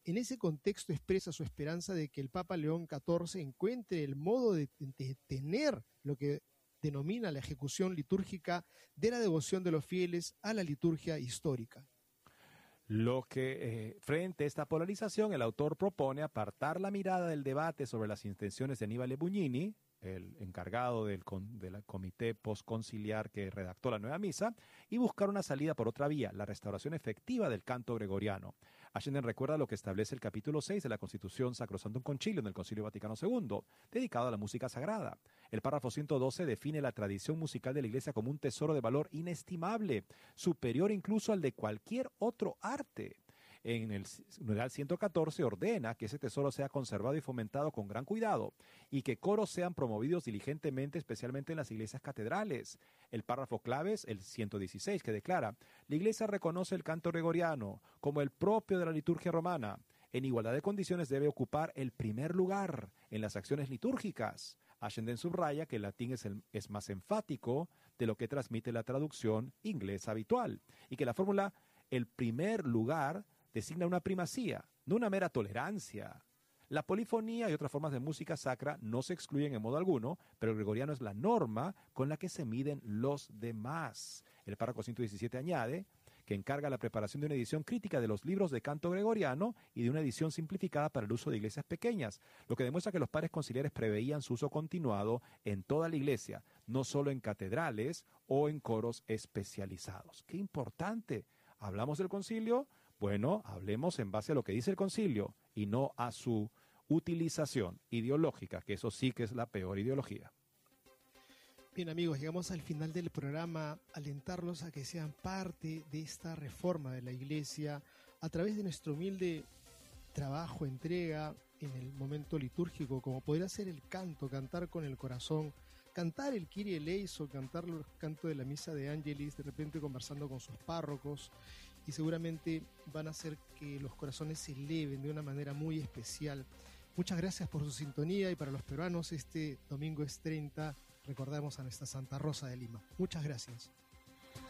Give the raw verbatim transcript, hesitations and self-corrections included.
En ese contexto expresa su esperanza de que el Papa León catorce encuentre el modo de, de tener lo que denomina la ejecución litúrgica de la devoción de los fieles a la liturgia histórica. Lo que, eh, frente a esta polarización, el autor propone apartar la mirada del debate sobre las intenciones de Annibale Bugnini, el encargado del, con, del comité postconciliar que redactó la nueva misa, y buscar una salida por otra vía, la restauración efectiva del canto gregoriano. Allenden recuerda lo que establece el capítulo seis de la Constitución Sacrosanctum Concilium del Concilio Vaticano segundo, dedicado a la música sagrada. El párrafo ciento doce define la tradición musical de la Iglesia como un tesoro de valor inestimable, superior incluso al de cualquier otro arte. En el numeral ciento catorce ordena que ese tesoro sea conservado y fomentado con gran cuidado y que coros sean promovidos diligentemente, especialmente en las iglesias catedrales. El párrafo clave es el ciento dieciséis, que declara: la Iglesia reconoce el canto gregoriano como el propio de la liturgia romana. En igualdad de condiciones debe ocupar el primer lugar en las acciones litúrgicas. Allenden subraya que el latín es, el, es más enfático de lo que transmite la traducción inglesa habitual y que la fórmula el primer lugar designa una primacía, no una mera tolerancia. La polifonía y otras formas de música sacra no se excluyen en modo alguno, pero el gregoriano es la norma con la que se miden los demás. El párrafo ciento diecisiete añade que encarga la preparación de una edición crítica de los libros de canto gregoriano y de una edición simplificada para el uso de iglesias pequeñas, lo que demuestra que los padres conciliares preveían su uso continuado en toda la iglesia, no solo en catedrales o en coros especializados. ¡Qué importante! ¿Hablamos del concilio? Bueno, hablemos en base a lo que dice el concilio y no a su utilización ideológica, que eso sí que es la peor ideología. Bien, amigos, llegamos al final del programa. Alentarlos a que sean parte de esta reforma de la Iglesia a través de nuestro humilde trabajo, entrega en el momento litúrgico, como podría ser el canto, cantar con el corazón, cantar el Kyrie eleison, cantar el canto de la misa de Angelis, de repente conversando con sus párrocos, y seguramente van a hacer que los corazones se eleven de una manera muy especial. Muchas gracias por su sintonía, y para los peruanos este domingo es treinta, recordamos a nuestra Santa Rosa de Lima. Muchas gracias.